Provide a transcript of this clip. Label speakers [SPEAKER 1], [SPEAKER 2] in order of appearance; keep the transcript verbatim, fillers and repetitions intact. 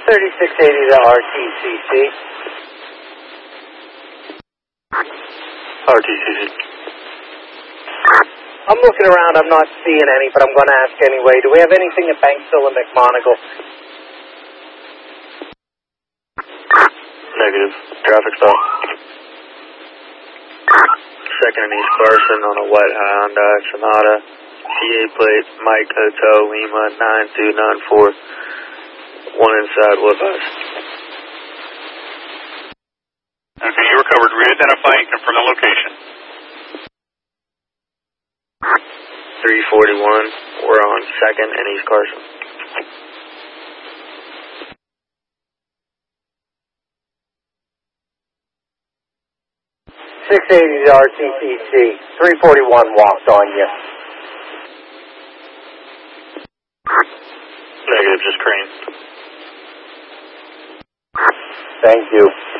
[SPEAKER 1] thirty-six eighty to R T C C.
[SPEAKER 2] R T C C.
[SPEAKER 1] I'm looking around, I'm not seeing any, but I'm going to ask anyway. Do we have anything at Banksville and McMonagle?
[SPEAKER 2] Negative. Traffic stop. Second and East Carson on a white Hyundai Sonata. T A plate, Mike Hotel Lima nine two nine four. One inside Woodhouse.
[SPEAKER 3] Okay, you recovered. Re-identify and confirm the location.
[SPEAKER 2] three forty-one. We're on second and East Carson.
[SPEAKER 1] six eighty to R T C C. three forty-one walked on you.
[SPEAKER 2] Negative, just Crane.
[SPEAKER 1] Thank you.